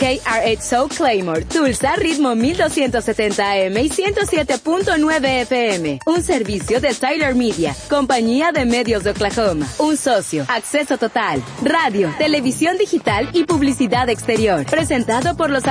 KRXO Claymore, Tulsa, ritmo 1270 AM y 107.9 FM. Un servicio de Tyler Media, compañía de medios de Oklahoma. Un socio, acceso total, radio, televisión digital y publicidad exterior. Presentado por los